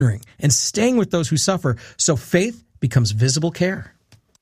and staying with those who suffer, so faith becomes visible care.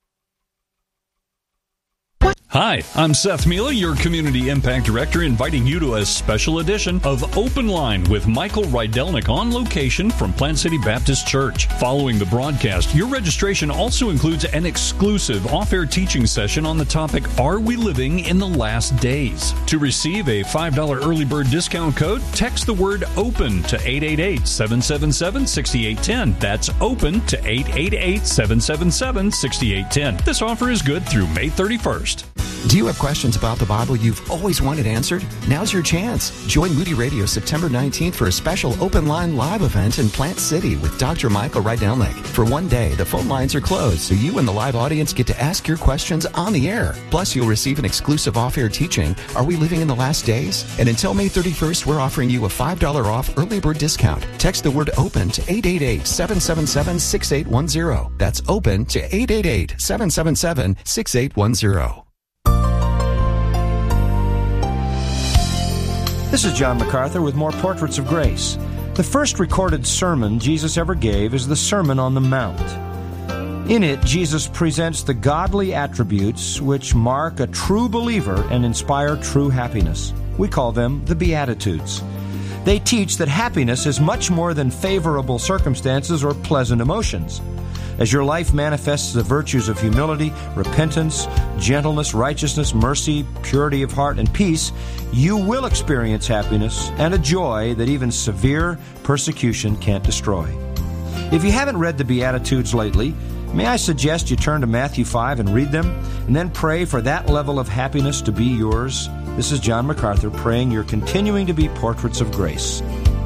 Hi, I'm Seth Mila, your Community Impact Director, inviting you to a special edition of Open Line with Michael Rydelnik on location from Plant City Baptist Church. Following the broadcast, your registration also includes an exclusive off-air teaching session on the topic, Are We Living in the Last Days? To receive a $5 early bird discount code, text the word OPEN to 888-777-6810. That's OPEN to 888-777-6810. This offer is good through May 31st. Do you have questions about the Bible you've always wanted answered? Now's your chance. Join Moody Radio September 19th for a special Open Line live event in Plant City with Dr. Michael Rydelnik. For one day, the phone lines are closed, so you and the live audience get to ask your questions on the air. Plus, you'll receive an exclusive off-air teaching, Are We Living in the Last Days? And until May 31st, we're offering you a $5 off early bird discount. Text the word OPEN to 888-777-6810. That's OPEN to 888-777-6810. This is John MacArthur with more Portraits of Grace. The first recorded sermon Jesus ever gave is the Sermon on the Mount. In it, Jesus presents the godly attributes which mark a true believer and inspire true happiness. We call them the Beatitudes. They teach that happiness is much more than favorable circumstances or pleasant emotions. As your life manifests the virtues of humility, repentance, gentleness, righteousness, mercy, purity of heart, and peace, you will experience happiness and a joy that even severe persecution can't destroy. If you haven't read the Beatitudes lately, may I suggest you turn to Matthew 5 and read them, and then pray for that level of happiness to be yours. This is John MacArthur praying you're continuing to be portraits of grace.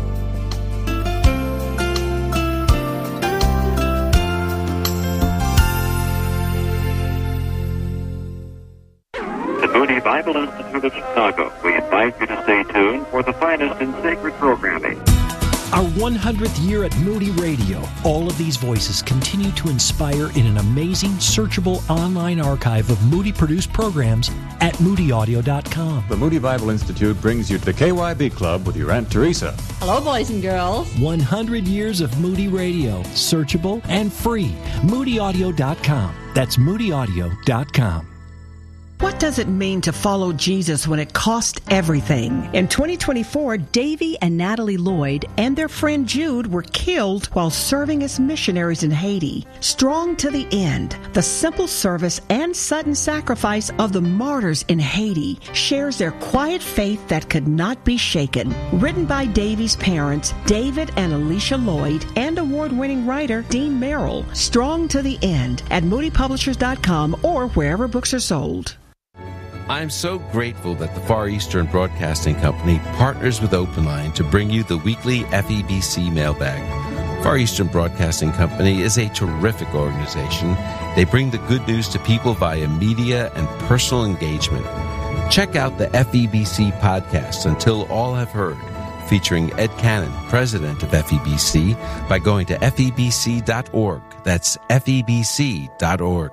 Bible Institute of Chicago. We invite you to stay tuned for the finest in sacred programming. Our 100th year at Moody Radio. All of these voices continue to inspire in an amazing, searchable online archive of Moody-produced programs at moodyaudio.com. The Moody Bible Institute brings you the KYB Club with your Aunt Teresa. Hello, boys and girls. 100 years of Moody Radio. Searchable and free. moodyaudio.com. That's moodyaudio.com. What does it mean to follow Jesus when it costs everything? In 2024, Davy and Natalie Lloyd and their friend Jude were killed while serving as missionaries in Haiti. Strong to the end, the simple service and sudden sacrifice of the martyrs in Haiti shares their quiet faith that could not be shaken. Written by Davy's parents, David and Alicia Lloyd, and award-winning writer Dean Merrill. Strong to the end at moodypublishers.com or wherever books are sold. I'm so grateful that the Far Eastern Broadcasting Company partners with Open Line to bring you the weekly FEBC mailbag. Far Eastern Broadcasting Company is a terrific organization. They bring the good news to people via media and personal engagement. Check out the FEBC podcast, Until All Have Heard, featuring Ed Cannon, president of FEBC, by going to febc.org. That's febc.org.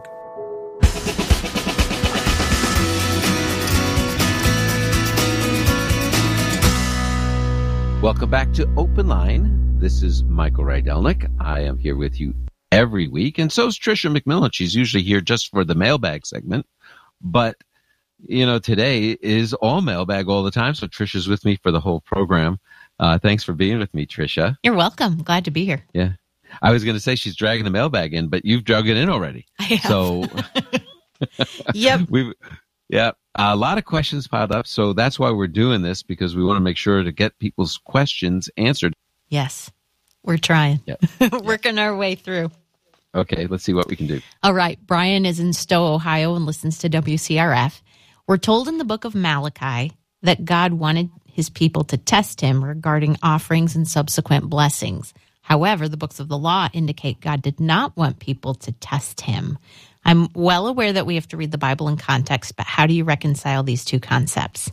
Welcome back to Open Line. This is Michael Rydelnik. I am here with you every week, and so is Tricia McMillan. She's usually here just for the mailbag segment, but, you know, today is all mailbag all the time, so Tricia's with me for the whole program. Thanks for being with me, Tricia. You're welcome. Glad to be here. Yeah. I was going to say she's dragging the mailbag in, but you've dragged it in already. I have. So, yep. Yeah, a lot of questions piled up, so that's why we're doing this, because we want to make sure to get people's questions answered. Yes, we're trying. Yep. Working our way through. Okay, let's see what we can do. All right, Brian is in Stowe, Ohio, and listens to WCRF. We're told in the book of Malachi that God wanted his people to test him regarding offerings and subsequent blessings. However, the books of the law indicate God did not want people to test him. I'm well aware that we have to read the Bible in context, but how do you reconcile these two concepts?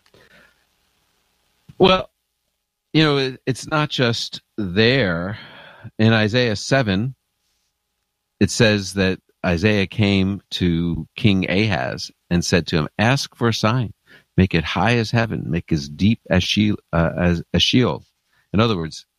Well, you know, it's not just there. In Isaiah 7, it says that Isaiah came to King Ahaz and said to him, ask for a sign, make it high as heaven, make as deep as Sheol. In other words,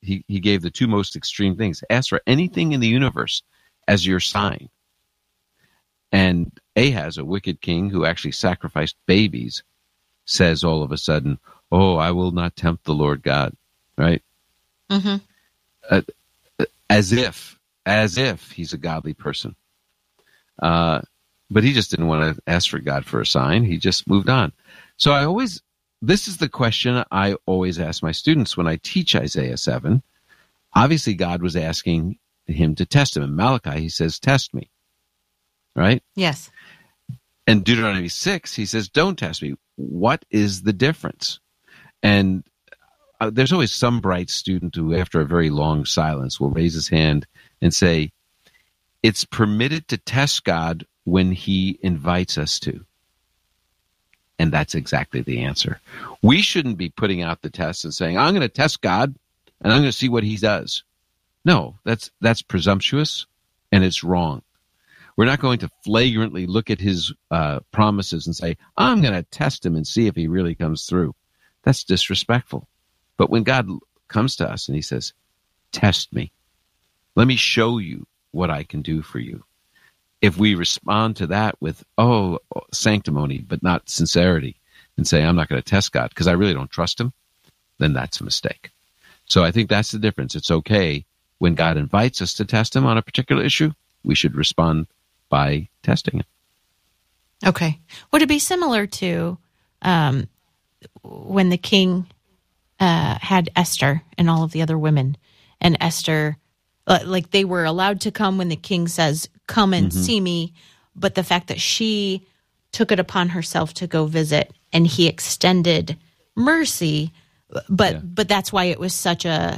he gave the two most extreme things. Ask for anything in the universe as your sign. And Ahaz, a wicked king who actually sacrificed babies, says all of a sudden, "Oh, I will not tempt the Lord God," right? Mm-hmm. As if he's a godly person. But he just didn't want to ask for God for a sign. He just moved on. So this is the question I always ask my students when I teach Isaiah 7. Obviously, God was asking him to test him. In Malachi, he says, "Test me." Right? Yes. And Deuteronomy 6, he says, "Don't test me." What is the difference? And there's always some bright student who, after a very long silence, will raise his hand and say, it's permitted to test God when he invites us to. And that's exactly the answer. We shouldn't be putting out the test and saying, "I'm going to test God, and I'm going to see what he does." No, that's presumptuous, and it's wrong. We're not going to flagrantly look at his promises and say, "I'm going to test him and see if he really comes through." That's disrespectful. But when God comes to us and he says, "Test me. Let me show you what I can do for you." If we respond to that with, sanctimony, but not sincerity, and say, "I'm not going to test God because I really don't trust him," then that's a mistake. So I think that's the difference. It's okay when God invites us to test him on a particular issue, we should respond by testing him. Okay. Would it be similar to when the king had Esther and all of the other women, and Esther, like they were allowed to come when the king says, "Come and see me," but the fact that she took it upon herself to go visit, and he extended mercy, but that's why it was such an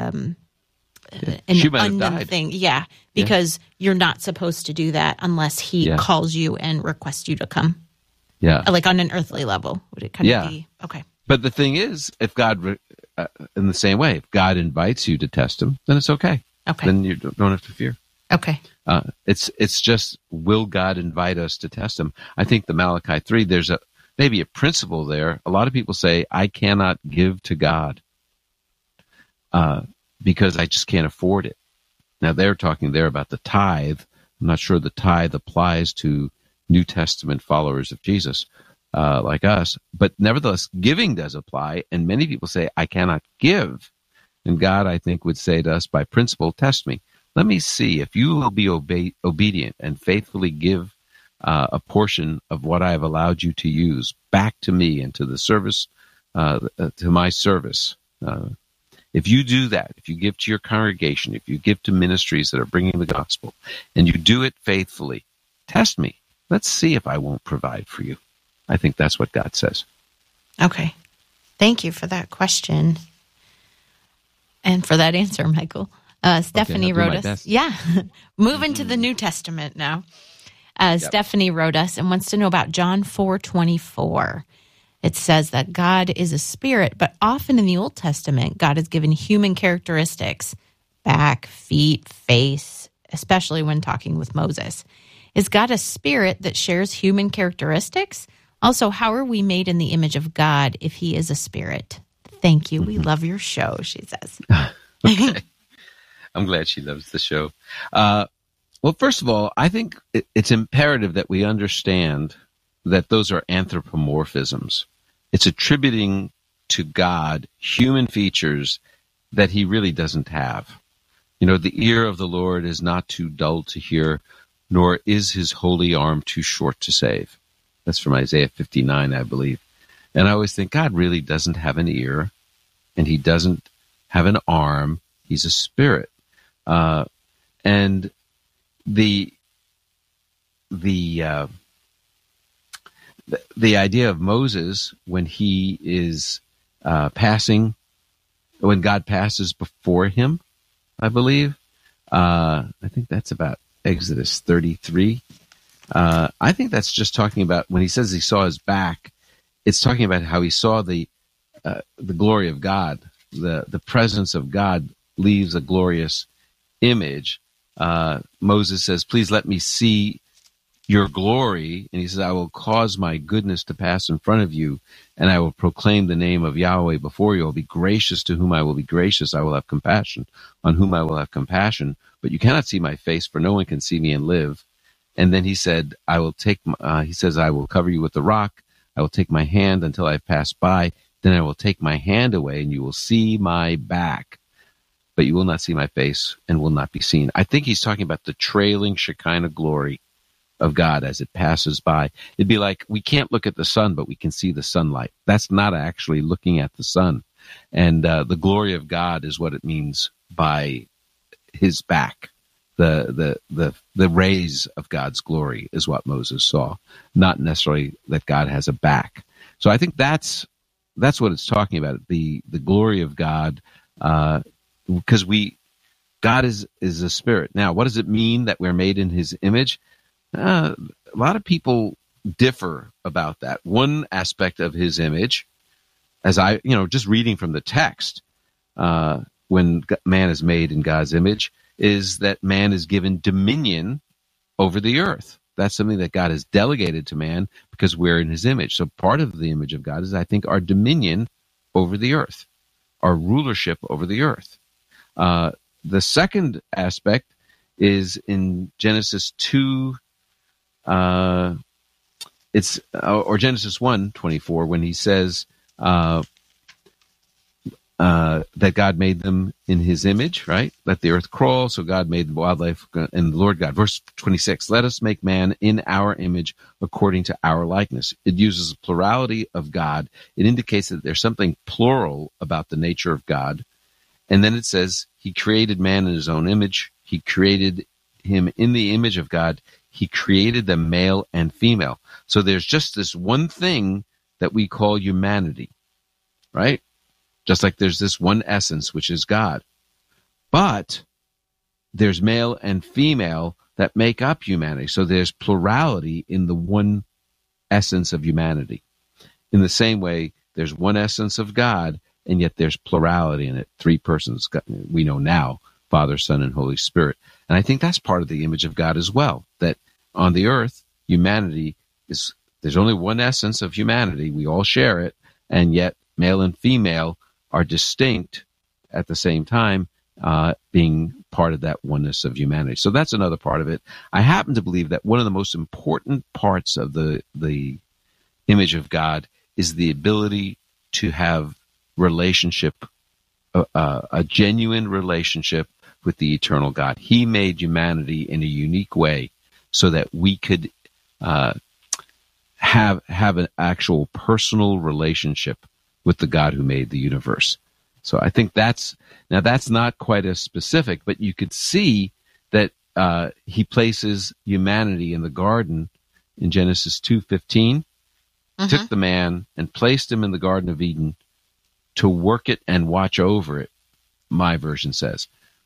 undone thing. Yeah, because you're not supposed to do that unless he calls you and requests you to come. Yeah. Like on an earthly level. Would it kind of be? Okay. But the thing is, if God, in the same way, if God invites you to test him, then it's okay. Okay. Then you don't have to fear. Okay. It's just, will God invite us to test him? I think the Malachi 3, there's maybe a principle there. A lot of people say, "I cannot give to God because I just can't afford it." Now, they're talking there about the tithe. I'm not sure the tithe applies to New Testament followers of Jesus like us. But nevertheless, giving does apply. And many people say, "I cannot give." And God, I think, would say to us by principle, "Test me. Let me see if you will be obedient and faithfully give a portion of what I have allowed you to use back to me and to the service, to my service. If you do that, if you give to your congregation, if you give to ministries that are bringing the gospel, and you do it faithfully, test me. Let's see if I won't provide for you." I think that's what God says. Okay. Thank you for that question and for that answer, Michael. Stephanie wrote us. Yeah. Moving to the New Testament now. Stephanie wrote us and wants to know about John 4:24. It says that God is a spirit, but often in the Old Testament, God is given human characteristics, back, feet, face, especially when talking with Moses. Is God a spirit that shares human characteristics? Also, how are we made in the image of God if he is a spirit? Thank you. We love your show, she says. Okay. I'm glad she loves the show. Well, first of all, I think it's imperative that we understand that those are anthropomorphisms. It's attributing to God human features that he really doesn't have. You know, the ear of the Lord is not too dull to hear, nor is his holy arm too short to save. That's from Isaiah 59, I believe. And I always think God really doesn't have an ear, and he doesn't have an arm. He's a spirit. And the idea of Moses when he is when God passes before him, I believe. I think that's about Exodus 33. I think that's just talking about when he says he saw his back. It's talking about how he saw the glory of God. The presence of God leaves a glorious image. Moses says, "Please let me see your glory, and he says, I will cause my goodness to pass in front of you, and I will proclaim the name of Yahweh before you. I will be gracious to whom I will be gracious. I will have compassion on whom I will have compassion. But you cannot see my face, for no one can see me and live. And then he said, I will cover you with the rock. I will take my hand until I pass by. Then I will take my hand away, and you will see my back. But you will not see my face and will not be seen. I think he's talking about the trailing Shekinah glory of God as it passes by. It'd be like, we can't look at the sun, but we can see the sunlight. That's not actually looking at the sun. And the glory of God is what it means by his back. The rays of God's glory is what Moses saw, not necessarily that God has a back. So I think that's what it's talking about, the glory of God, because God is a spirit. Now, what does it mean that we're made in his image? A lot of people differ about that. One aspect of his image, as just reading from the text, when man is made in God's image, is that man is given dominion over the earth. That's something that God has delegated to man because we're in his image. So part of the image of God is, I think, our dominion over the earth, our rulership over the earth. The second aspect is in Genesis 2, Genesis 1:24, when he says that God made them in his image, right? Let the earth crawl, so God made the wildlife, and the Lord God. Verse 26, let us make man in our image according to our likeness. It uses a plurality of God. It indicates that there's something plural about the nature of God. And then it says, he created man in his own image. He created him in the image of God. He created them male and female. So there's just this one thing that we call humanity, right? Just like there's this one essence, which is God. But there's male and female that make up humanity. So there's plurality in the one essence of humanity. In the same way, there's one essence of God, and yet there's plurality in it. Three persons, we know now, Father, Son, and Holy Spirit. And I think that's part of the image of God as well, that on the earth, humanity there's only one essence of humanity. We all share it, and yet male and female are distinct at the same time, being part of that oneness of humanity. So that's another part of it. I happen to believe that one of the most important parts of the image of God is the ability to have relationship, a genuine relationship with the eternal God. He made humanity in a unique way so that we could have an actual personal relationship with the God who made the universe. So I think that's not quite as specific, but you could see that he places humanity in the garden in Genesis 2:15, took the man and placed him in the Garden of Eden to work it and watch over it, my version says.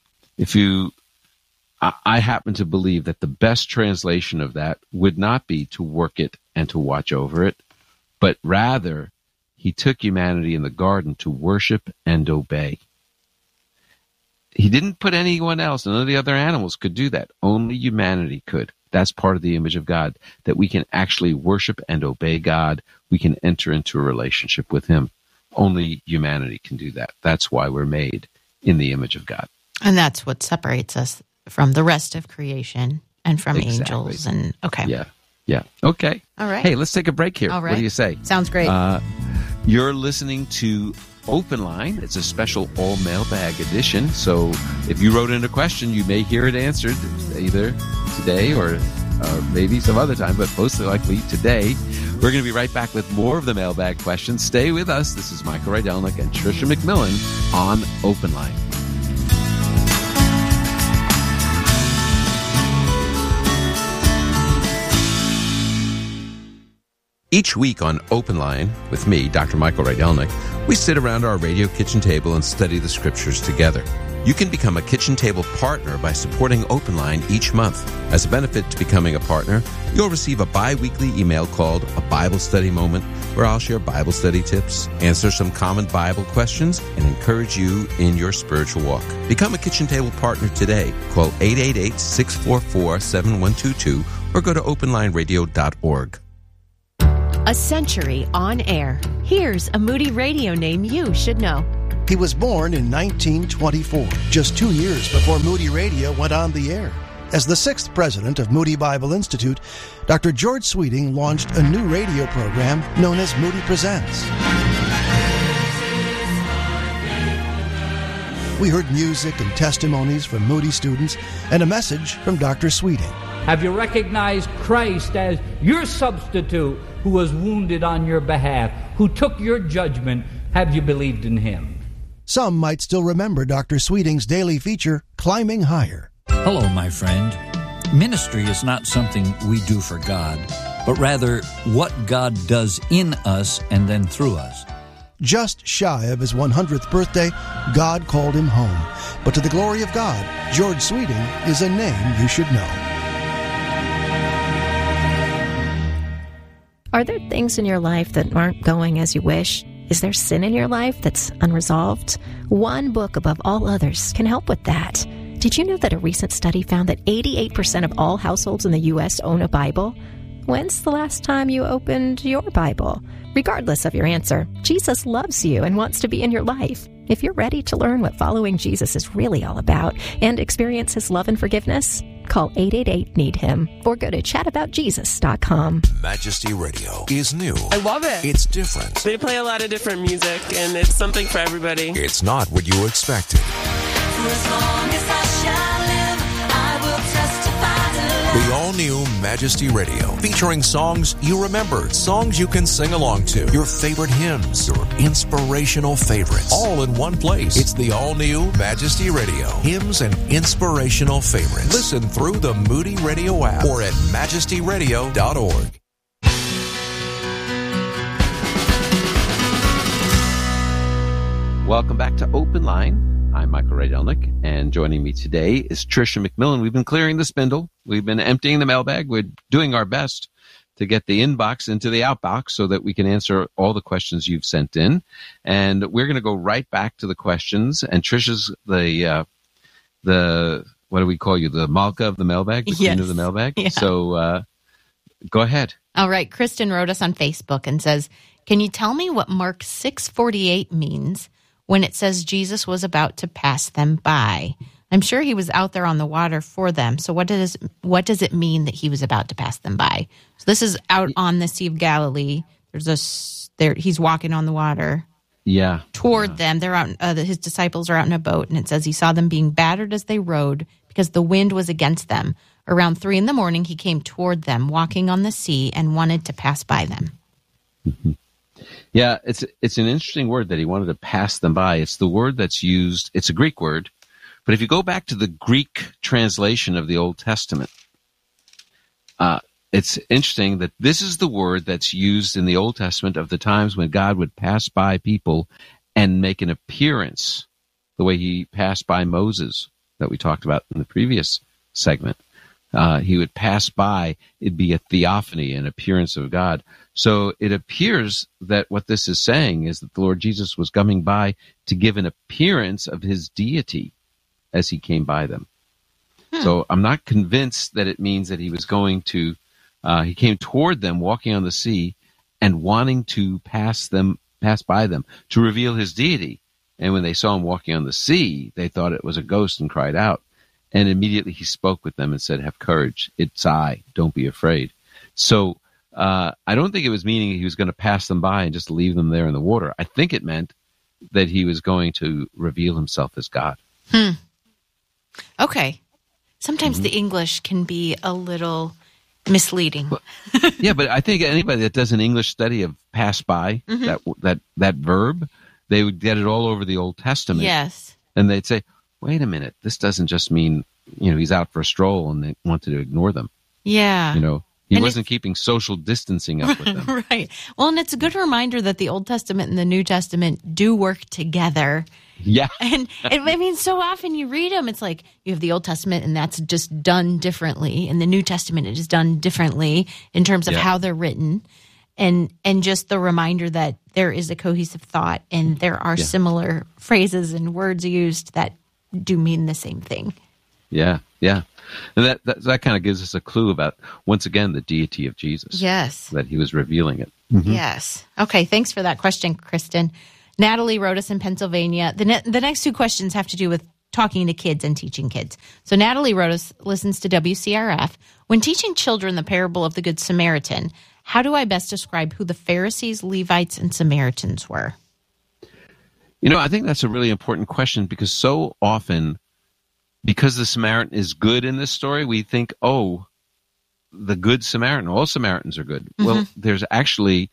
I happen to believe that the best translation of that would not be to work it and to watch over it, but rather he took humanity in the garden to worship and obey. He didn't put anyone else, none of the other animals could do that. Only humanity could. That's part of the image of God, that we can actually worship and obey God. We can enter into a relationship with him. Only humanity can do that. That's why we're made in the image of God. And that's what separates us from the rest of creation and from angels. And okay. Yeah. Okay. All right. Hey, let's take a break here. All right. What do you say? Sounds great. You're listening to Open Line. It's a special all mailbag edition. So if you wrote in a question, you may hear it answered either today or maybe some other time, but mostly likely today. We're going to be right back with more of the mailbag questions. Stay with us. This is Michael Rydelnik and Tricia McMillan on Open Line. Each week on Open Line, with me, Dr. Michael Rydelnik, we sit around our radio kitchen table and study the scriptures together. You can become a kitchen table partner by supporting Open Line each month. As a benefit to becoming a partner, you'll receive a bi-weekly email called A Bible Study Moment, where I'll share Bible study tips, answer some common Bible questions, and encourage you in your spiritual walk. Become a kitchen table partner today. Call 888-644-7122 or go to openlineradio.org. A century on air. Here's a Moody Radio name you should know. He was born in 1924, just 2 years before Moody Radio went on the air. As the 6th president of Moody Bible Institute, Dr. George Sweeting launched a new radio program known as Moody Presents. We heard music and testimonies from Moody students and a message from Dr. Sweeting. Have you recognized Christ as your substitute who was wounded on your behalf, who took your judgment? Have you believed in him? Some might still remember Dr. Sweeting's daily feature, Climbing Higher. Hello, my friend. Ministry is not something we do for God, but rather what God does in us and then through us. Just shy of his 100th birthday, God called him home. But to the glory of God, George Sweeting is a name you should know. Are there things in your life that aren't going as you wish? Is there sin in your life that's unresolved? One book above all others can help with that. Did you know that a recent study found that 88% of all households in the U.S. own a Bible? When's the last time you opened your Bible? Regardless of your answer, Jesus loves you and wants to be in your life. If you're ready to learn what following Jesus is really all about and experience his love and forgiveness, call 888-NEED-HIM or go to chataboutjesus.com. Majesty Radio is new. I love it. It's different. They play a lot of different music, and it's something for everybody. It's not what you expected. For as long as I shall live, I will testify to love. The all-new Majesty Radio, featuring songs you remember, songs you can sing along to, your favorite hymns, your inspirational favorites, all in one place. It's the all-new Majesty Radio, hymns and inspirational favorites. Listen through the Moody Radio app or at majestyradio.org. Welcome back to Open Line. I'm Michael Rydelnik, and joining me today is Tricia McMillan. We've been clearing the spindle. We've been emptying the mailbag. We're doing our best to get the inbox into the outbox so that we can answer all the questions you've sent in. And we're going to go right back to the questions. And Tricia's the what do we call you? The Malka of the mailbag? The queen of the mailbag? Yeah. So go ahead. All right. Kristen wrote us on Facebook and says, can you tell me what Mark 6:48 means when it says Jesus was about to pass them by? I'm sure he was out there on the water for them. So what does it mean that he was about to pass them by? So this is out on the Sea of Galilee. He's walking on the water. Yeah. Toward them. They're out. His disciples are out in a boat, and it says he saw them being battered as they rowed because the wind was against them. Around 3 a.m, he came toward them, walking on the sea, and wanted to pass by them. Mm-hmm. Yeah, it's an interesting word that he wanted to pass them by. It's the word that's used. It's a Greek word, but if you go back to the Greek translation of the Old Testament, it's interesting that this is the word that's used in the Old Testament of the times when God would pass by people and make an appearance, the way he passed by Moses that we talked about in the previous segment. He would pass by. It'd be a theophany, an appearance of God. So it appears that what this is saying is that the Lord Jesus was coming by to give an appearance of his deity as he came by them. So I'm not convinced that it means that he was going to, he came toward them walking on the sea and wanting to pass by them to reveal his deity. And when they saw him walking on the sea, they thought it was a ghost and cried out. And immediately he spoke with them and said, have courage. It's I. Don't be afraid. So I don't think it was meaning he was going to pass them by and just leave them there in the water. I think it meant that he was going to reveal himself as God. Okay. Sometimes the English can be a little misleading. Yeah, but I think anybody that does an English study of pass by, that verb, they would get it all over the Old Testament. Yes. And they'd say, wait a minute, this doesn't just mean, he's out for a stroll and they wanted to ignore them. Yeah. He wasn't keeping social distancing up with them. Right. Well, and it's a good reminder that the Old Testament and the New Testament do work together. Yeah. And I mean, so often you read them, it's like you have the Old Testament and that's just done differently. And the New Testament, it is done differently in terms of how they're written. And just the reminder that there is a cohesive thought and there are similar phrases and words used that do mean the same thing. Yeah. And that kind of gives us a clue about, once again, the deity of Jesus. Yes. That he was revealing it. Yes. Okay, thanks for that question, Kristen. Natalie wrote us in Pennsylvania. The next two questions have to do with talking to kids and teaching kids. So Natalie wrote us, listens to WCRF. When teaching children the parable of the Good Samaritan, how do I best describe who the Pharisees, Levites, and Samaritans were? I think that's a really important question, because so often, because the Samaritan is good in this story, we think, oh, the good Samaritan, all Samaritans are good. Well, there's actually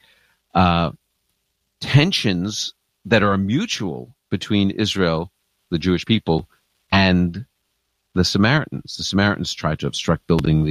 tensions that are mutual between Israel, the Jewish people, and the Samaritans. The Samaritans tried to obstruct building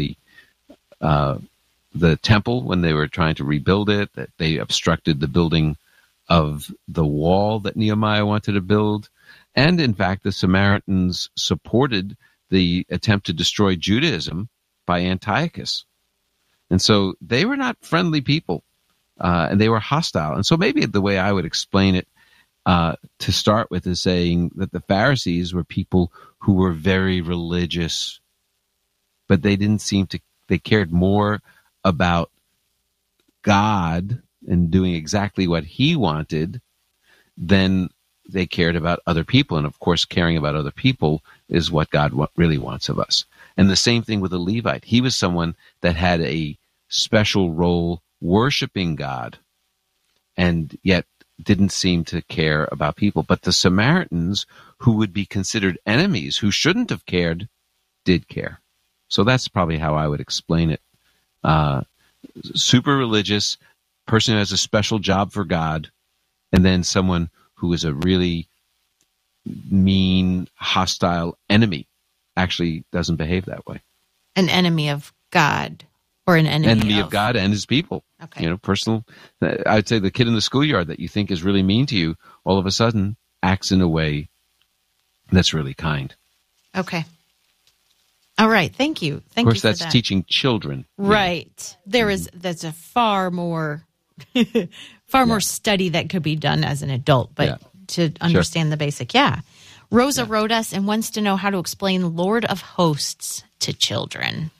the temple when they were trying to rebuild it. That they obstructed the building of the wall that Nehemiah wanted to build. And in fact, the Samaritans supported the attempt to destroy Judaism by Antiochus. And so they were not friendly people, and they were hostile. And so maybe the way I would explain it to start with is saying that the Pharisees were people who were very religious, but they cared more about God and doing exactly what he wanted than they cared about other people. And of course, caring about other people is what God really wants of us. And the same thing with the Levite. He was someone that had a special role worshiping God, and yet didn't seem to care about people. But the Samaritans, who would be considered enemies, who shouldn't have cared, did care. So that's probably how I would explain it. Super religious, person who has a special job for God, and then someone who is a really mean, hostile enemy actually doesn't behave that way. An enemy of God, or an enemy of God and his people. Okay. Personal. I'd say the kid in the schoolyard that you think is really mean to you, all of a sudden acts in a way that's really kind. Okay. All right. Thank you. Of course, that's teaching children. Right. That's a far more more study that could be done as an adult, but to understand the basic. Yeah. Rosa wrote us and wants to know how to explain Lord of Hosts to children.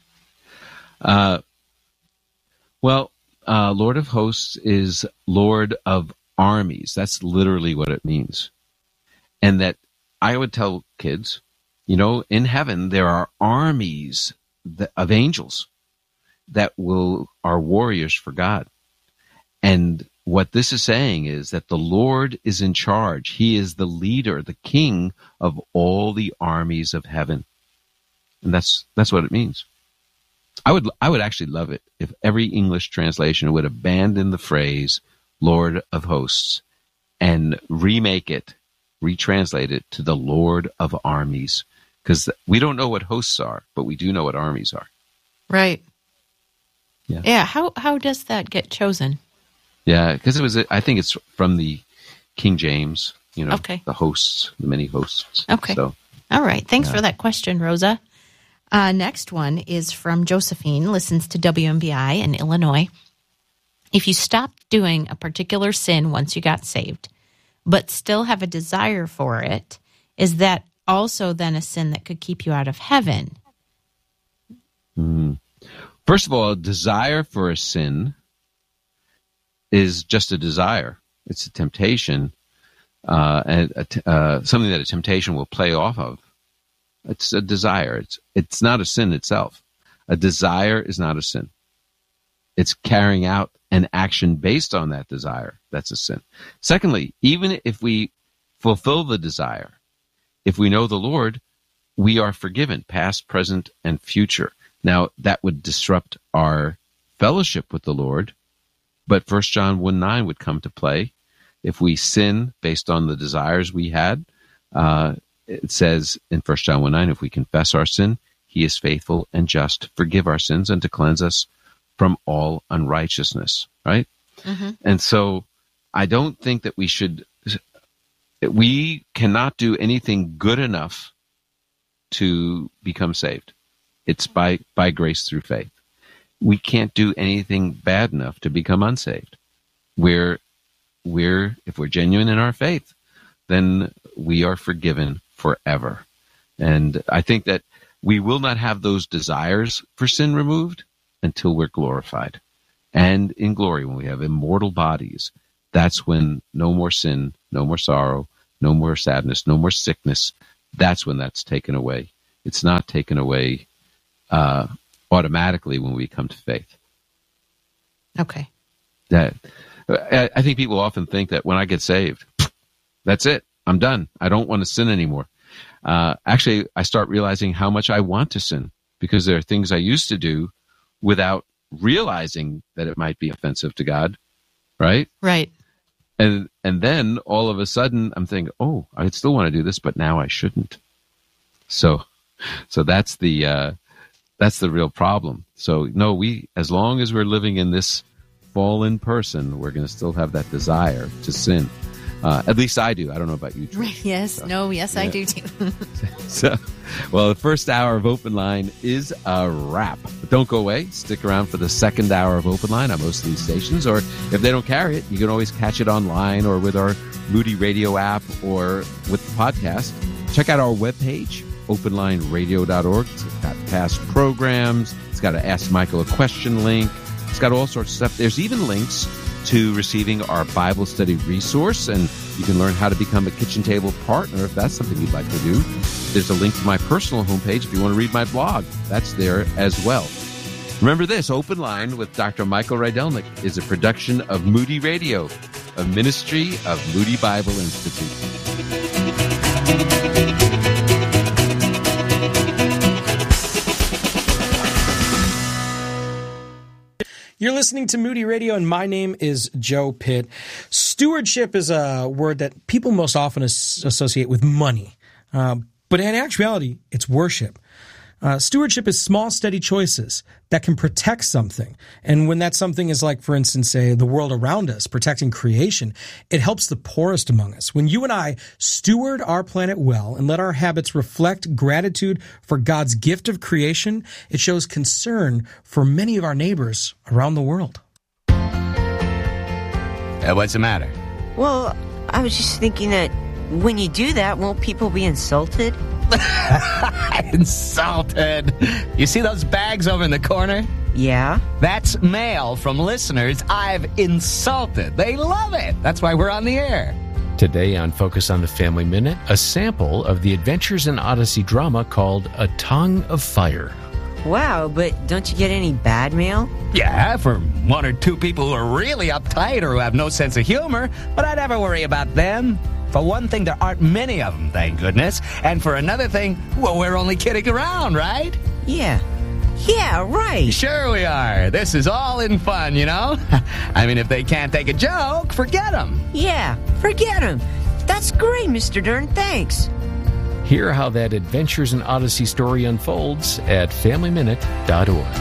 Lord of Hosts is Lord of Armies. That's literally what it means. And that I would tell kids, in heaven there are armies of angels that are warriors for God. And what this is saying is that the Lord is in charge. He is the leader, the king of all the armies of heaven. And that's what it means. I would actually love it if every English translation would abandon the phrase Lord of Hosts and retranslate it to the Lord of Armies. Because we don't know what hosts are, but we do know what armies are. Right. Yeah. How does that get chosen? Yeah, because I think it's from the King James, okay. The hosts, the many hosts. Okay. So, all right. Thanks for that question, Rosa. Next one is from Josephine, listens to WMBI in Illinois. If you stopped doing a particular sin once you got saved, but still have a desire for it, is that also then a sin that could keep you out of heaven? First of all, a desire for a sin is just a desire. It's a temptation, and something that a temptation will play off of. It's a desire. It's not a sin itself. A desire is not a sin. It's carrying out an action based on that desire. That's a sin. Secondly, even if we fulfill the desire, if we know the Lord, we are forgiven, past, present, and future. Now, that would disrupt our fellowship with the Lord, but 1 John 1:9 would come to play. If we sin based on the desires we had, it says in 1 John 1:9, if we confess our sin, he is faithful and just to forgive our sins and to cleanse us from all unrighteousness, right? Mm-hmm. And so I don't think that we cannot do anything good enough to become saved. It's by grace through faith. We can't do anything bad enough to become unsaved. If we're genuine in our faith, then we are forgiven forever. And I think that we will not have those desires for sin removed until we're glorified. And in glory, when we have immortal bodies, that's when no more sin, no more sorrow, no more sadness, no more sickness. That's when that's taken away. It's not taken away automatically when we come to faith. Okay. I think people often think that when I get saved, that's it. I'm done. I don't want to sin anymore. Actually, I start realizing how much I want to sin, because there are things I used to do without realizing that it might be offensive to God, right? Right. And then all of a sudden I'm thinking, oh, I still want to do this, but now I shouldn't. So that's the real problem. So no, as long as we're living in this fallen person, we're going to still have that desire to sin. At least I do. I don't know about you, Trish. Yes. I do too. Well, the first hour of Open Line is a wrap. But don't go away. Stick around for the second hour of Open Line on most of these stations. Or if they don't carry it, you can always catch it online or with our Moody Radio app or with the podcast. Check out our webpage, openlineradio.org. It's got past programs. It's got an Ask Michael a Question link. It's got all sorts of stuff. There's even links to receiving our Bible study resource, and you can learn how to become a kitchen table partner if that's something you'd like to do. There's a link to my personal homepage if you want to read my blog. That's there as well. Remember this, Open Line with Dr. Michael Rydelnik is a production of Moody Radio, a ministry of Moody Bible Institute. You're listening to Moody Radio, and my name is Joe Pitt. Stewardship is a word that people most often associate with money, but in actuality, it's worship. Stewardship is small, steady choices that can protect something. And when that something is like, for instance, say, the world around us, protecting creation, it helps the poorest among us. When you and I steward our planet well and let our habits reflect gratitude for God's gift of creation, it shows concern for many of our neighbors around the world. What's the matter? Well, I was just thinking that when you do that, won't people be insulted? Insulted. You see those bags over in the corner? Yeah. That's mail from listeners I've insulted. They love it. That's why we're on the air. Today on Focus on the Family Minute, a sample of the Adventures in Odyssey drama called A Tongue of Fire. Wow, but don't you get any bad mail? Yeah, for one or two people who are really uptight or who have no sense of humor, but I never worry about them. For one thing, there aren't many of them, thank goodness. And for another thing, well, we're only kidding around, right? Yeah, right. Sure we are. This is all in fun, you know? I mean, if they can't take a joke, forget them. Yeah, forget them. That's great, Mr. Dern. Thanks. Hear how that Adventures in Odyssey story unfolds at FamilyMinute.org.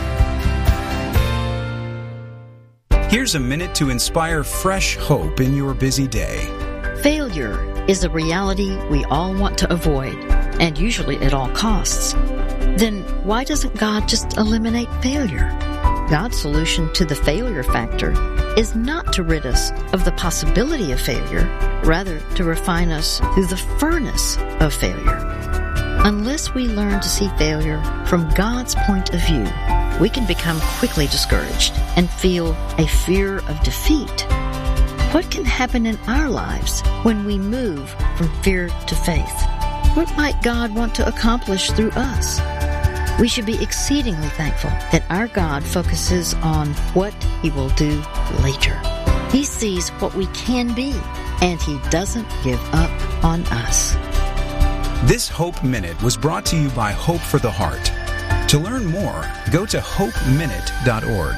Here's a minute to inspire fresh hope in your busy day. Failure is a reality we all want to avoid, and usually at all costs. Then why doesn't God just eliminate failure? God's solution to the failure factor is not to rid us of the possibility of failure, rather to refine us through the furnace of failure. Unless we learn to see failure from God's point of view, we can become quickly discouraged and feel a fear of defeat. What can happen in our lives when we move from fear to faith? What might God want to accomplish through us? We should be exceedingly thankful that our God focuses on what He will do later. He sees what we can be, and He doesn't give up on us. This Hope Minute was brought to you by Hope for the Heart. To learn more, go to hopeminute.org.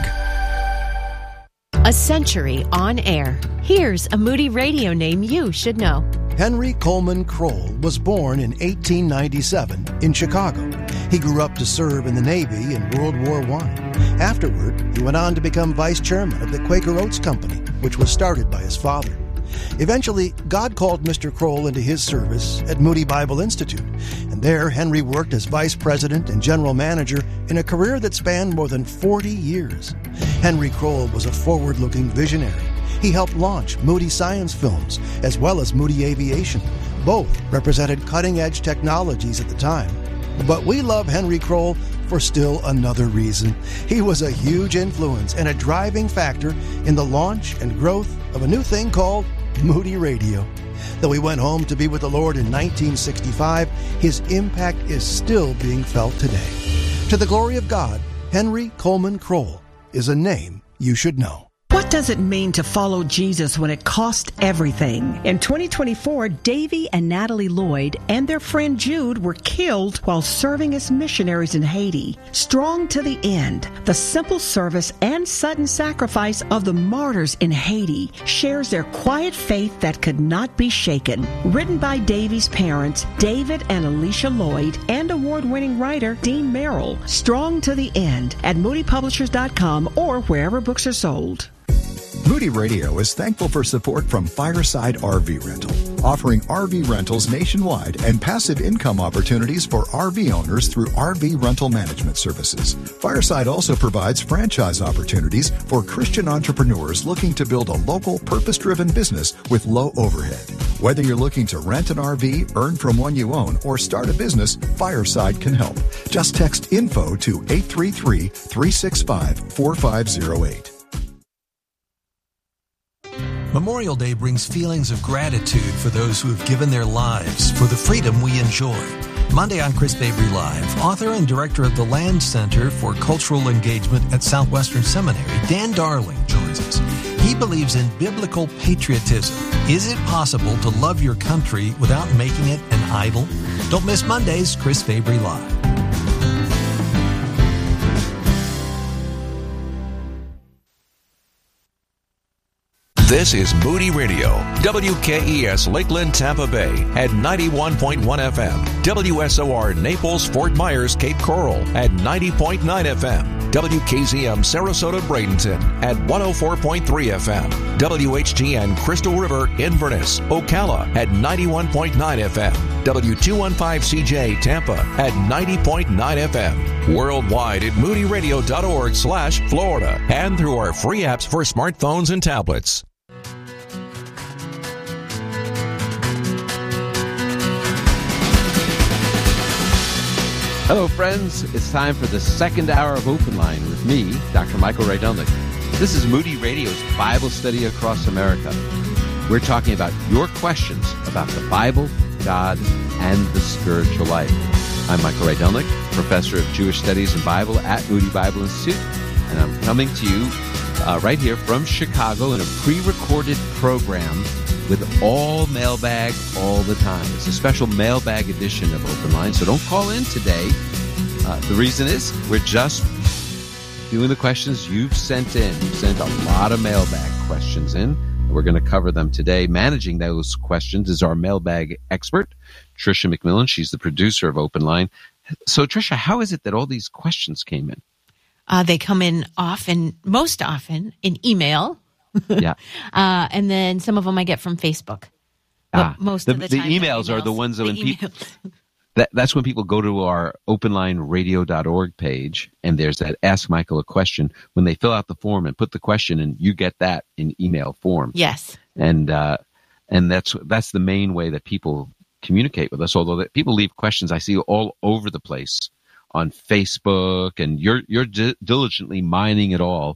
A century on air. Here's a Moody Radio name you should know. Henry Coleman Kroll was born in 1897 in Chicago. He grew up to serve in the Navy in World War I. Afterward, he went on to become vice chairman of the Quaker Oats Company, which was started by his father. Eventually, God called Mr. Kroll into his service at Moody Bible Institute, and there Henry worked as vice president and general manager in a career that spanned more than 40 years. Henry Kroll was a forward-looking visionary. He helped launch Moody Science Films as well as Moody Aviation. Both represented cutting-edge technologies at the time. But we love Henry Kroll for still another reason. He was a huge influence and a driving factor in the launch and growth of a new thing called Moody Radio. Though he went home to be with the Lord in 1965, his impact is still being felt today. To the glory of God, Henry Coleman Kroll is a name you should know. What does it mean to follow Jesus when it cost everything? In 2024, Davy and Natalie Lloyd and their friend Jude were killed while serving as missionaries in Haiti. Strong to the end, the simple service and sudden sacrifice of the martyrs in Haiti shares their quiet faith that could not be shaken. Written by Davy's parents, David and Alicia Lloyd, and award-winning writer Dean Merrill. Strong to the end at moodypublishers.com or wherever books are sold. Moody Radio is thankful for support from Fireside RV Rental, offering RV rentals nationwide and passive income opportunities for RV owners through RV rental management services. Fireside also provides franchise opportunities for Christian entrepreneurs looking to build a local, purpose-driven business with low overhead. Whether you're looking to rent an RV, earn from one you own, or start a business, Fireside can help. Just text info to 833-365-4508. Memorial Day brings feelings of gratitude for those who have given their lives for the freedom we enjoy. Monday on Chris Mabry Live, author and director of the Land Center for Cultural Engagement at Southwestern Seminary, Dan Darling, joins us. He believes in biblical patriotism. Is it possible to love your country without making it an idol? Don't miss Monday's Chris Mabry Live. This is Moody Radio, WKES Lakeland, Tampa Bay at 91.1 FM, WSOR Naples, Fort Myers, Cape Coral at 90.9 FM, WKZM Sarasota, Bradenton at 104.3 FM, WHTN Crystal River, Inverness, Ocala at 91.9 FM, W215CJ Tampa at 90.9 FM, worldwide at moodyradio.org/Florida, and through our free apps for smartphones and tablets. Hello, friends. It's time for the second hour of Open Line with me, Dr. Michael Rydelnik. This is Moody Radio's Bible study across America. We're talking about your questions about the Bible, God, and the spiritual life. I'm Michael Rydelnik, professor of Jewish Studies and Bible at Moody Bible Institute, and I'm coming to you right here from Chicago in a pre-recorded program with all mailbag all the time. It's a special mailbag edition of Open Line, so don't call in today. The reason is we're just doing the questions you've sent in. You've sent a lot of mailbag questions in. We're going to cover them today. Managing those questions is our mailbag expert, Tricia McMillan. She's the producer of Open Line. So, Tricia, how is it that all these questions came in? They come in most often in email. Yeah. And then some of them I get from Facebook. But most of the time, the emails are the ones that when people... That's when people go to our openlineradio.org page, and there's that Ask Michael a Question. When they fill out the form and put the question in, you get that in email form. Yes. And that's the main way that people communicate with us, although that people leave questions I see all over the place on Facebook, and you're diligently mining it all.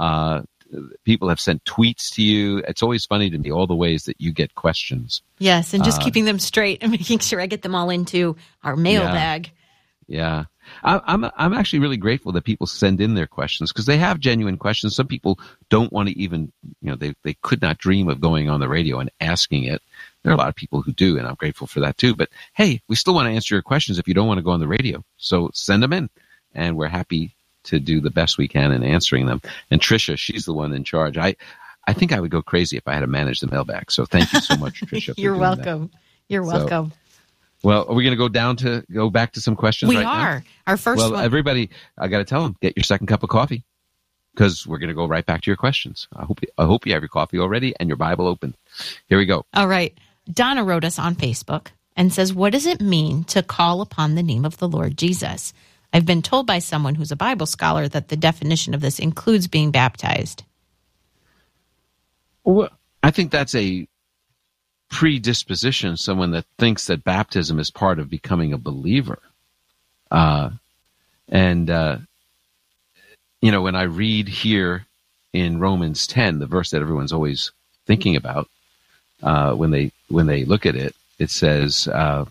People have sent tweets to you. It's always funny to me, all the ways that you get questions. Yes, and just keeping them straight and making sure I get them all into our mailbag. Yeah. I'm actually really grateful that people send in their questions because they have genuine questions. Some people don't want to even, they could not dream of going on the radio and asking it. There are a lot of people who do, and I'm grateful for that too. But hey, we still want to answer your questions if you don't want to go on the radio. So send them in, and we're happy to do the best we can in answering them. And Tricia, she's the one in charge. I think I would go crazy if I had to manage the mailbag. So thank you so much, Tricia. You're welcome. You're welcome. Well, are we going to go back to some questions right now? We are. Our first one. Well, everybody, I got to tell them, get your second cup of coffee because we're going to go right back to your questions. I hope you have your coffee already and your Bible open. Here we go. All right. Donna wrote us on Facebook and says, what does it mean to call upon the name of the Lord Jesus? I've been told by someone who's a Bible scholar that the definition of this includes being baptized. Well, I think that's a predisposition, someone that thinks that baptism is part of becoming a believer. When I read here in Romans 10, the verse that everyone's always thinking about when they look at it, it says,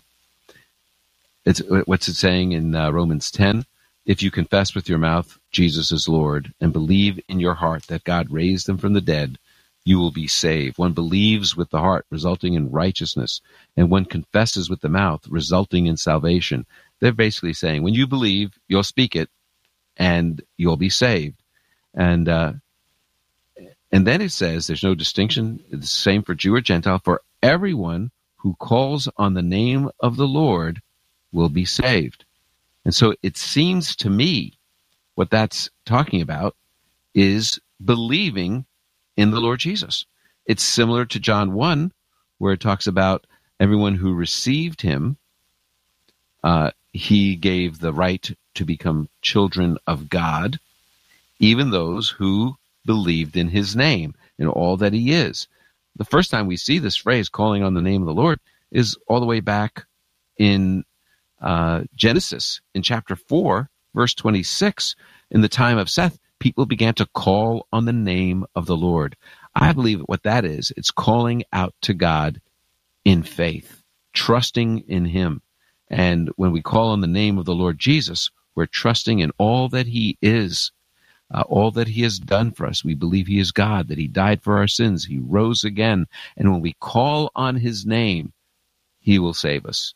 what's it saying in Romans 10? If you confess with your mouth Jesus is Lord and believe in your heart that God raised him from the dead, you will be saved. One believes with the heart, resulting in righteousness, and one confesses with the mouth, resulting in salvation. They're basically saying, when you believe, you'll speak it, and you'll be saved. And then it says there's no distinction. It's the same for Jew or Gentile. For everyone who calls on the name of the Lord will be saved. And so it seems to me what that's talking about is believing in the Lord Jesus. It's similar to John 1, where it talks about everyone who received him, he gave the right to become children of God, even those who believed in his name and all that he is. The first time we see this phrase, calling on the name of the Lord, is all the way back in Genesis, in chapter 4, verse 26. In the time of Seth, people began to call on the name of the Lord. I believe what that is, it's calling out to God in faith, trusting in him. And when we call on the name of the Lord Jesus, we're trusting in all that he is, all that he has done for us. We believe he is God, that he died for our sins, he rose again. And when we call on his name, he will save us.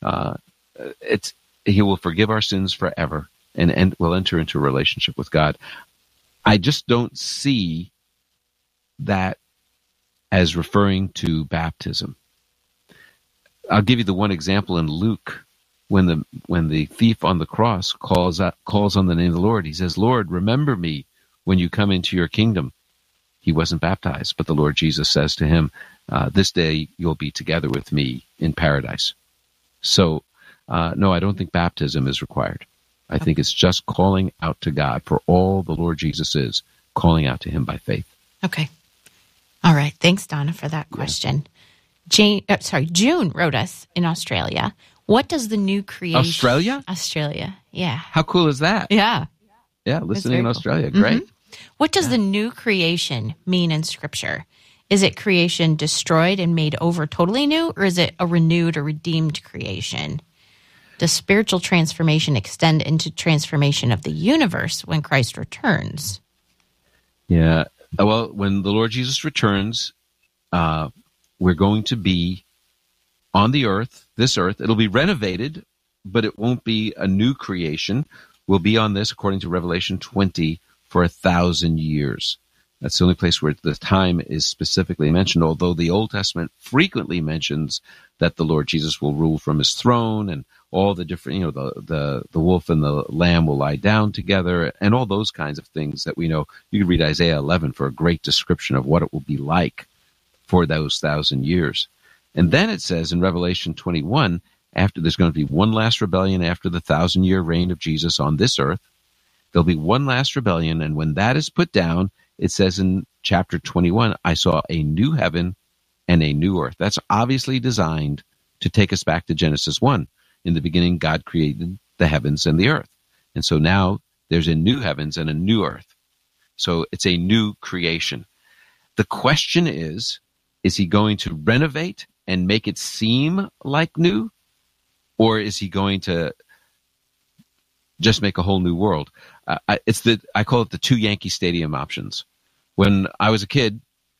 He will forgive our sins forever, and we'll enter into a relationship with God. I just don't see that as referring to baptism. I'll give you the one example in Luke, when the thief on the cross calls on the name of the Lord. He says, Lord, remember me when you come into your kingdom. He wasn't baptized, but the Lord Jesus says to him, this day you'll be together with me in paradise. So, no, I don't think baptism is required. I think it's just calling out to God for all the Lord Jesus is, calling out to him by faith. Okay. All right. Thanks, Donna, for that question. June wrote us in Australia. What does the new creation... Australia, yeah. How cool is that? Yeah. Yeah, listening in Australia. Cool. Great. Mm-hmm. What does the new creation mean in Scripture? Is it creation destroyed and made over totally new, or is it a renewed or redeemed creation? Does spiritual transformation extend into transformation of the universe when Christ returns? Yeah. Well, when the Lord Jesus returns, we're going to be on the earth, this earth. It'll be renovated, but it won't be a new creation. We'll be on this, according to Revelation 20, for 1,000 years. That's the only place where the time is specifically mentioned, although the Old Testament frequently mentions that the Lord Jesus will rule from his throne, and all the different, the wolf and the lamb will lie down together, and all those kinds of things that we know. You can read Isaiah 11 for a great description of what it will be like for those 1,000 years. And then it says in Revelation 21, after there's going to be one last rebellion after the 1,000-year reign of Jesus on this earth, there'll be one last rebellion, and when that is put down, it says in chapter 21, I saw a new heaven and a new earth. That's obviously designed to take us back to Genesis 1. In the beginning, God created the heavens and the earth. And so now there's a new heavens and a new earth. So it's a new creation. The question is he going to renovate and make it seem like new? Or is he going to just make a whole new world? I call it the two Yankee Stadium options. When I was a kid,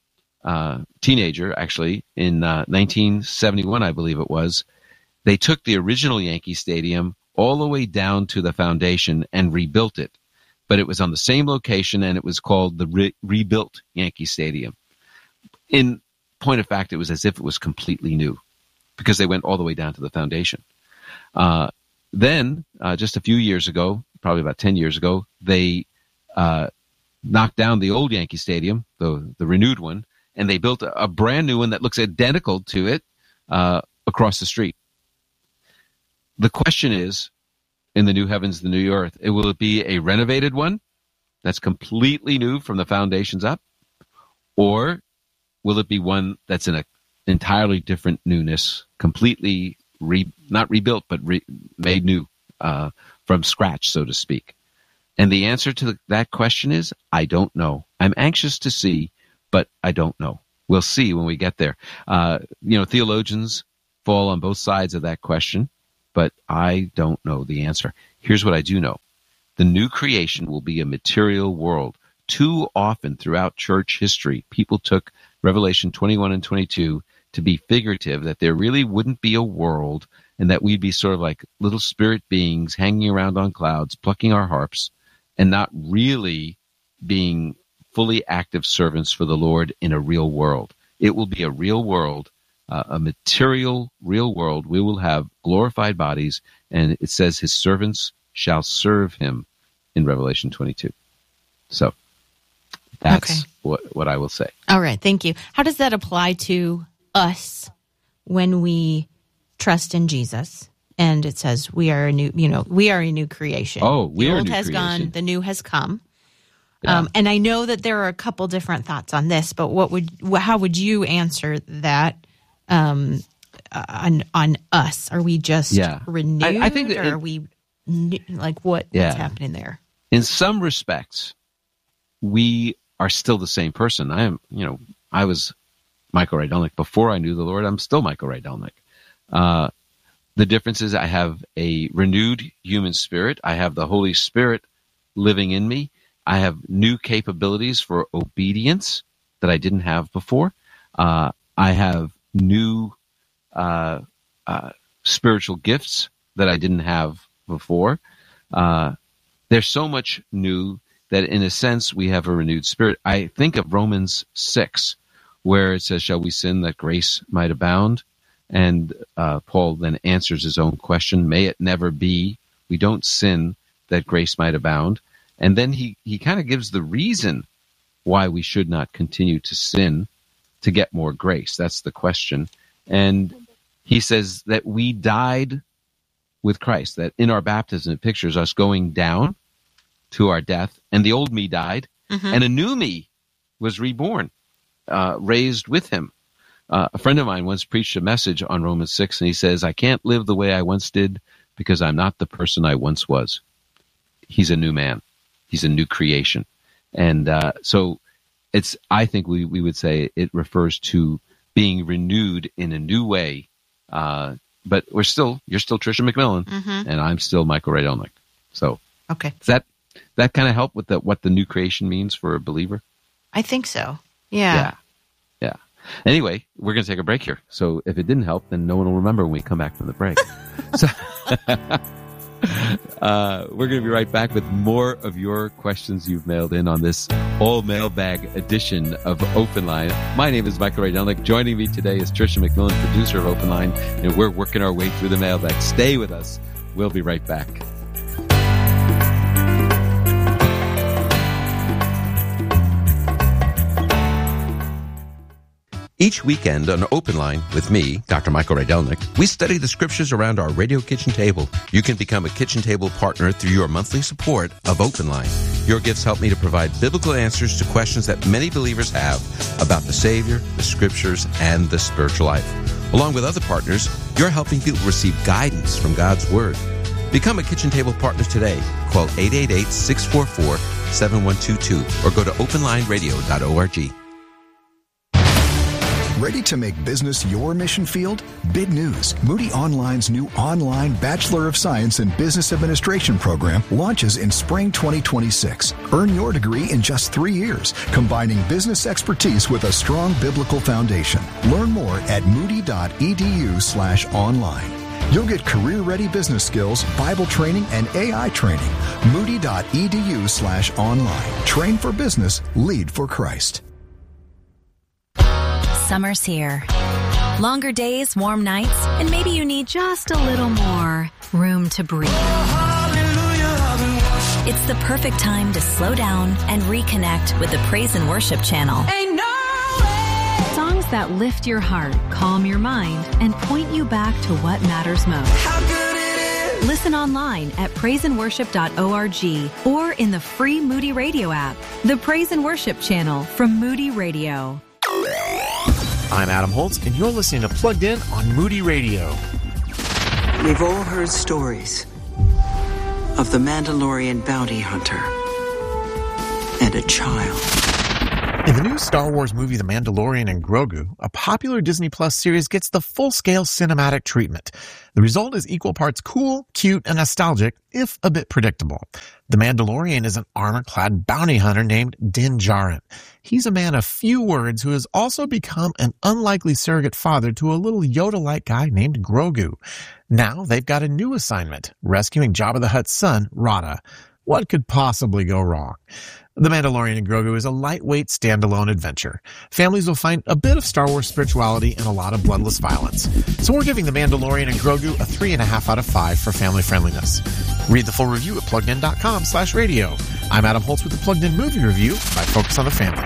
teenager actually, in 1971, I believe it was, they took the original Yankee Stadium all the way down to the foundation and rebuilt it. But it was on the same location, and it was called the rebuilt Yankee Stadium. In point of fact, it was as if it was completely new because they went all the way down to the foundation. Then, just a few years ago, probably about 10 years ago, they knocked down the old Yankee Stadium, the renewed one, and they built a brand new one that looks identical to it across the street. The question is, in the new heavens, the new earth, will it be a renovated one that's completely new from the foundations up? Or will it be one that's in an entirely different newness, completely not rebuilt, but made new from from scratch, so to speak? And the answer to that question is, I don't know. I'm anxious to see, but I don't know. We'll see when we get there. Theologians fall on both sides of that question, but I don't know the answer. Here's what I do know. The new creation will be a material world. Too often throughout church history, people took Revelation 21 and 22 to be figurative, that there really wouldn't be a world and that we'd be sort of like little spirit beings hanging around on clouds, plucking our harps, and not really being fully active servants for the Lord in a real world. It will be a real world, a material, real world. We will have glorified bodies, and it says his servants shall serve him in Revelation 22. So that's what I will say. All right, thank you. How does that apply to us when we trust in Jesus? And it says we are a new creation. Oh, we are a new creation. The old has gone, the new has come. Yeah. And I know that there are a couple different thoughts on this, but how would you answer that on us? Are we just renewed? I think that are we what's happening there? In some respects, we are still the same person. I was Michael Rydelnik before I knew the Lord. I'm still Michael Rydelnik. The difference is I have a renewed human spirit. I have the Holy Spirit living in me. I have new capabilities for obedience that I didn't have before. I have new spiritual gifts that I didn't have before. There's so much new that in a sense we have a renewed spirit. I think of Romans 6, where it says, shall we sin that grace might abound? And Paul then answers his own question, may it never be. We don't sin that grace might abound. And then he kind of gives the reason why we should not continue to sin to get more grace. That's the question. And he says that we died with Christ, that in our baptism it pictures us going down to our death, and the old me died, and a new me was reborn, raised with him. A friend of mine once preached a message on Romans 6, and he says, I can't live the way I once did because I'm not the person I once was. He's a new man. He's a new creation. And so I think we would say it refers to being renewed in a new way. But you're still Tricia McMillan, and I'm still Michael Rydelnik. So does that kind of help with what the new creation means for a believer? I think so. Yeah. Anyway, we're going to take a break here. So if it didn't help, then no one will remember when we come back from the break. So we're going to be right back with more of your questions you've mailed in on this all mailbag edition of Open Line. My name is Michael Rydelnik. Joining me today is Tricia McMillan, producer of Open Line, and we're working our way through the mailbag. Stay with us. We'll be right back. Each weekend on Open Line with me, Dr. Michael Rydelnik, we study the scriptures around our radio kitchen table. You can become a kitchen table partner through your monthly support of Open Line. Your gifts help me to provide biblical answers to questions that many believers have about the Savior, the scriptures, and the spiritual life. Along with other partners, you're helping people receive guidance from God's Word. Become a kitchen table partner today. Call 888-644-7122 or go to openlineradio.org. Ready to make business your mission field? Big news. Moody Online's new online Bachelor of Science in Business Administration program launches in spring 2026. Earn your degree in just 3 years, combining business expertise with a strong biblical foundation. Learn more at moody.edu/online. You'll get career-ready business skills, Bible training, and AI training. Moody.edu/online. Train for business, lead for Christ. Summer's here. Longer days, warm nights, and maybe you need just a little more room to breathe. It's the perfect time to slow down and reconnect with the Praise and Worship channel. Songs that lift your heart, calm your mind, and point you back to what matters most. Listen online at praiseandworship.org or in the free Moody Radio app. The Praise and Worship channel from Moody Radio. I'm Adam Holtz, and you're listening to Plugged In on Moody Radio. We've all heard stories of the Mandalorian bounty hunter and a child. In the new Star Wars movie The Mandalorian and Grogu, a popular Disney Plus series gets the full-scale cinematic treatment. The result is equal parts cool, cute, and nostalgic, if a bit predictable. The Mandalorian is an armor-clad bounty hunter named Din Djarin. He's a man of few words who has also become an unlikely surrogate father to a little Yoda-like guy named Grogu. Now they've got a new assignment, rescuing Jabba the Hutt's son, Rada. What could possibly go wrong? The Mandalorian and Grogu is a lightweight standalone adventure. Families will find a bit of Star Wars spirituality and a lot of bloodless violence. So we're giving The Mandalorian and Grogu a 3.5 out of 5 for family friendliness. Read the full review at PluggedIn.com/radio. I'm Adam Holtz with the Plugged In Movie Review by Focus on the Family.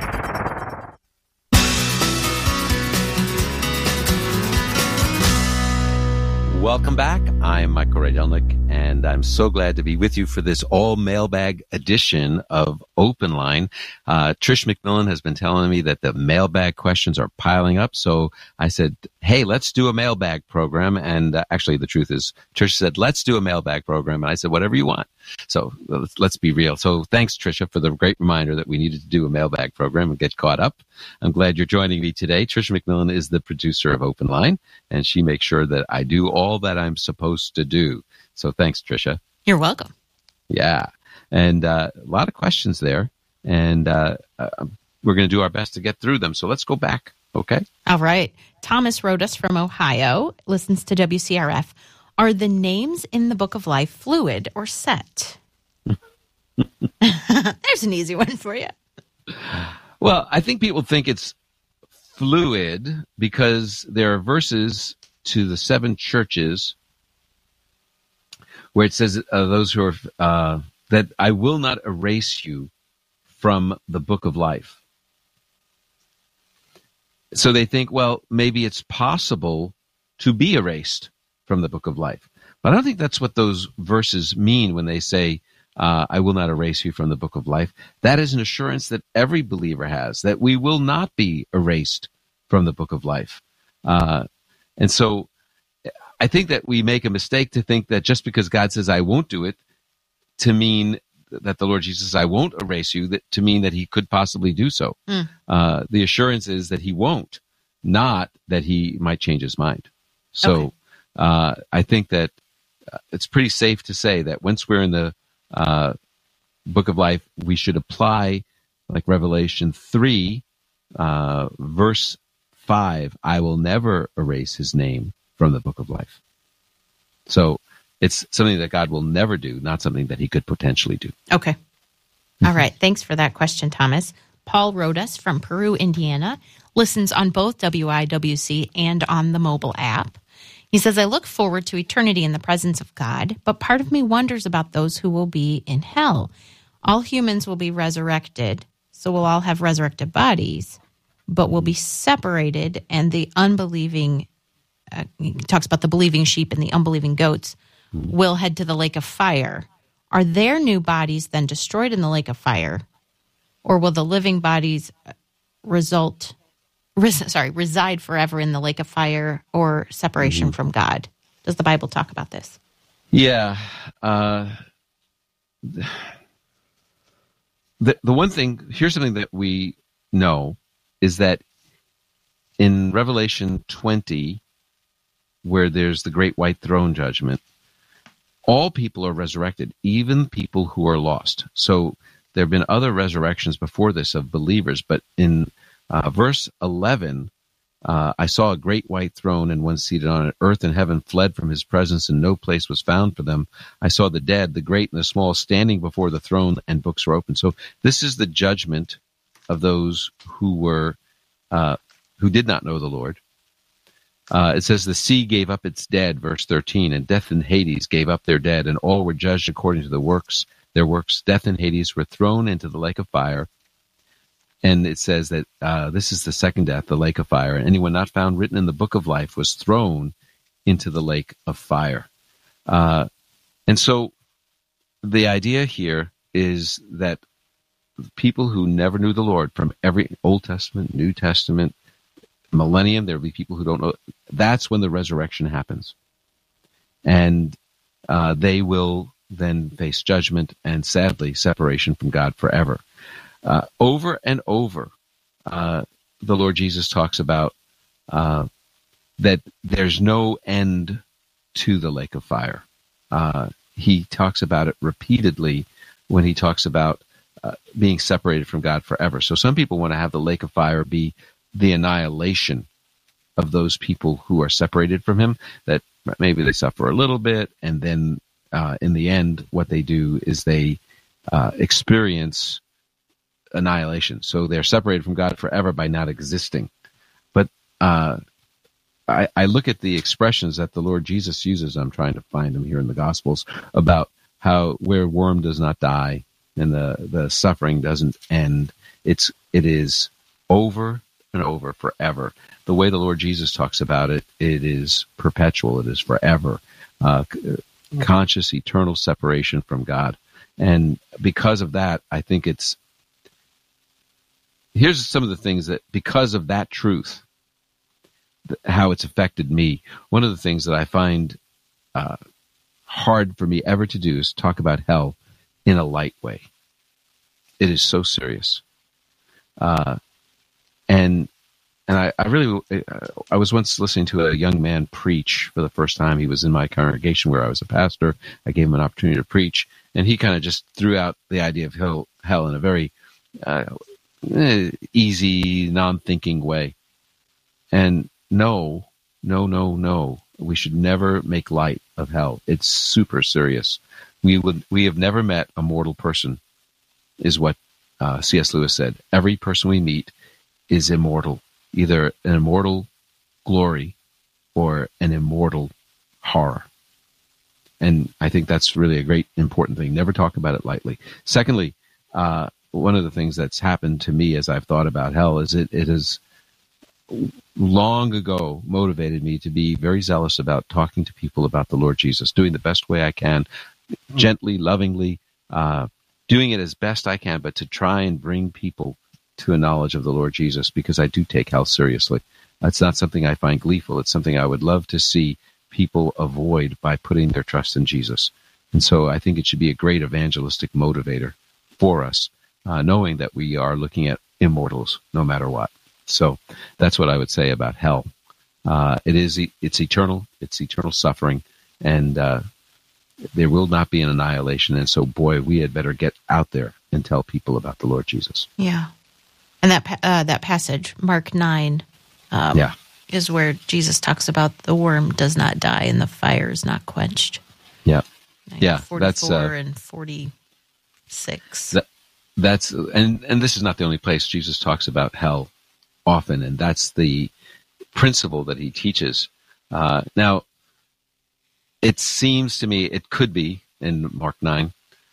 Welcome back. I'm Michael Rydelnik, and I'm so glad to be with you for this all mailbag edition of Open Line. Trish McMillan has been telling me that the mailbag questions are piling up, so I said, hey, let's do a mailbag program. And actually, the truth is, Trish said, let's do a mailbag program, and I said, whatever you want. So let's be real. So thanks, Tricia, for the great reminder that we needed to do a mailbag program and get caught up. I'm glad you're joining me today. Tricia McMillan is the producer of Open Line, and she makes sure that I do all that I'm supposed to do. So thanks, Tricia. You're welcome. Yeah. And a lot of questions there, and we're going to do our best to get through them. So let's go back, okay? All right. Thomas wrote us from Ohio, listens to WCRF. Are the names in the Book of Life fluid or set? There's an easy one for you. Well, I think people think it's fluid because there are verses to the 7 churches where it says those who are that I will not erase you from the Book of Life. So they think, well, maybe it's possible to be erased from the Book of Life. But I don't think that's what those verses mean when they say, I will not erase you from the Book of Life. That is an assurance that every believer has, that we will not be erased from the Book of Life. And so I think that we make a mistake to think that just because God says, I won't do it, to mean that the Lord Jesus says, I won't erase you, that to mean that he could possibly do so. The assurance is that he won't, not that he might change his mind. So I think that it's pretty safe to say that once we're in the Book of Life, we should apply, like Revelation 3, verse 5, I will never erase his name from the Book of Life. So it's something that God will never do, not something that he could potentially do. Okay. All right. Thanks for that question, Thomas. Paul wrote us from Peru, Indiana, listens on both WIWC and on the mobile app. He says, I look forward to eternity in the presence of God, but part of me wonders about those who will be in hell. All humans will be resurrected, so we'll all have resurrected bodies, but we'll be separated, and the unbelieving, he talks about the believing sheep and the unbelieving goats, will head to the lake of fire. Are their new bodies then destroyed in the lake of fire, or will the living bodies reside forever in the lake of fire or separation from God? Does the Bible talk about this? Yeah. The one thing, here's something that we know, is that in Revelation 20, where there's the great white throne judgment, all people are resurrected, even people who are lost. So there have been other resurrections before this of believers, but in verse 11, I saw a great white throne and one seated on it. Earth and heaven fled from his presence, and no place was found for them. I saw the dead, the great and the small, standing before the throne, and books were opened. So this is the judgment of those who did not know the Lord. It says the sea gave up its dead, verse 13, and death and Hades gave up their dead, and all were judged according to their works. Death and Hades were thrown into the lake of fire. And it says that this is the second death, the lake of fire. And anyone not found written in the book of life was thrown into the lake of fire. And so the idea here is that people who never knew the Lord, from every Old Testament, New Testament, millennium, there will be people who don't know. That's when the resurrection happens. And they will then face judgment and, sadly, separation from God forever. Over and over, the Lord Jesus talks about that there's no end to the lake of fire. He talks about it repeatedly when he talks about being separated from God forever. So some people want to have the lake of fire be the annihilation of those people who are separated from him, that maybe they suffer a little bit, and then in the end, what they do is they experience annihilation. So they're separated from God forever by not existing. But I look at the expressions that the Lord Jesus uses. I'm trying to find them here in the Gospels about how where worm does not die and the suffering doesn't end. It is over and over forever. The way the Lord Jesus talks about it, it is perpetual. It is forever. Conscious, eternal separation from God. And because of that, I think here's some of the things that, because of that truth, how it's affected me. One of the things that I find hard for me ever to do is talk about hell in a light way. It is so serious. And I really, I was once listening to a young man preach for the first time. He was in my congregation where I was a pastor. I gave him an opportunity to preach, and he kind of just threw out the idea of hell in a very easy, non-thinking way. And no, we should never make light of hell. It's super serious. We have never met a mortal person, is what C.S. Lewis said. Every person we meet is immortal, either an immortal glory or an immortal horror. And I think that's really a great, important thing. Never talk about it lightly. Secondly, one of the things that's happened to me as I've thought about hell is it has long ago motivated me to be very zealous about talking to people about the Lord Jesus, doing the best way I can, gently, lovingly, doing it as best I can, but to try and bring people to a knowledge of the Lord Jesus, because I do take hell seriously. It's not something I find gleeful. It's something I would love to see people avoid by putting their trust in Jesus. And so I think it should be a great evangelistic motivator for us, knowing that we are looking at immortals no matter what. So that's what I would say about hell. It's eternal. It's eternal suffering, and there will not be an annihilation. And so, boy, we had better get out there and tell people about the Lord Jesus. Yeah. And that passage, Mark 9, is where Jesus talks about the worm does not die and the fire is not quenched. Yeah. 44 that's and 46. That's and this is not the only place Jesus talks about hell often, and that's the principle that he teaches. Now, it seems to me it could be in Mark 9.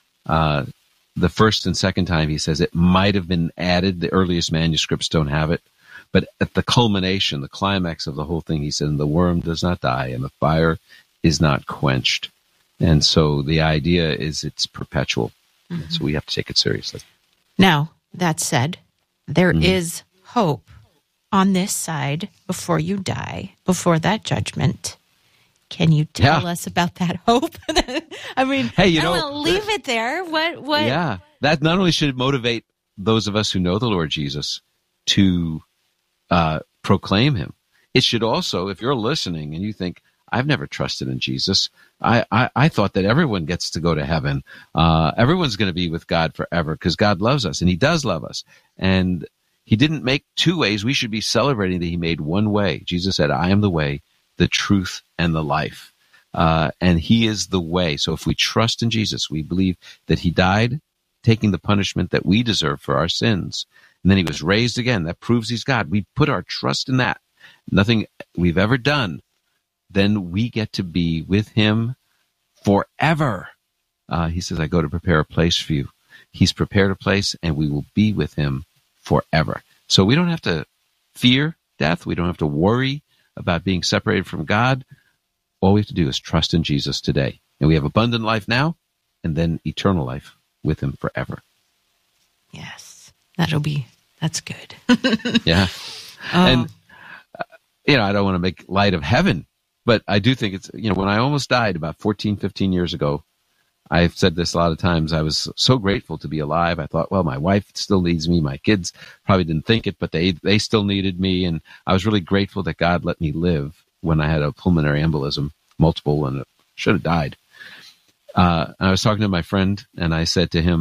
The first and second time he says it might have been added. The earliest manuscripts don't have it. But at the culmination, the climax of the whole thing, he said, and the worm does not die and the fire is not quenched. And so the idea is it's perpetual. Mm-hmm. So we have to take it seriously. Now, that said, there is hope on this side before you die, before that judgment. Can you tell us about that hope? I mean, I don't want to leave it there. What? Yeah, that not only should it motivate those of us who know the Lord Jesus to proclaim him, it should also, if you're listening and you think, I've never trusted in Jesus, I thought that everyone gets to go to heaven. Everyone's going to be with God forever because God loves us, and he does love us. And he didn't make two ways. We should be celebrating that he made one way. Jesus said, I am the way, the truth, and the life. And he is the way. So if we trust in Jesus, we believe that he died, taking the punishment that we deserve for our sins. And then he was raised again. That proves he's God. We put our trust in that. Nothing we've ever done. Then we get to be with him forever. He says, I go to prepare a place for you. He's prepared a place, and we will be with him forever. So we don't have to fear death. We don't have to worry about being separated from God. All we have to do is trust in Jesus today. And we have abundant life now, and then eternal life with him forever. Yes, that's good. Yeah. And, I don't want to make light of heaven, but I do think it's, when I almost died about 14, 15 years ago, I've said this a lot of times. I was so grateful to be alive. I thought, well, my wife still needs me. My kids probably didn't think it, but they still needed me. And I was really grateful that God let me live when I had a pulmonary embolism, multiple, and should have died. I was talking to my friend, and I said to him,